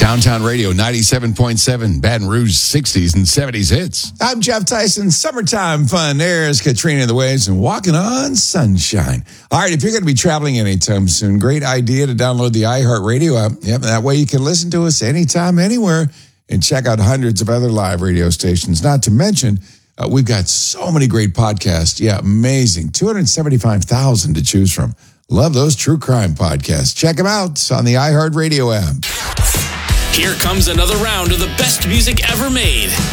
Downtown Radio 97.7, Baton Rouge 60s and 70s hits. I'm Jeff Tyson. Summertime fun. There's Katrina and the Waves and Walking on Sunshine. All right, if you're going to be traveling anytime soon, great idea to download the iHeartRadio app. Yep, that way you can listen to us anytime, anywhere, and check out hundreds of other live radio stations. Not to mention, we've got so many great podcasts. Yeah, amazing. 275,000 to choose from. Love those true crime podcasts. Check them out on the iHeartRadio app. Here comes another round of the best music ever made.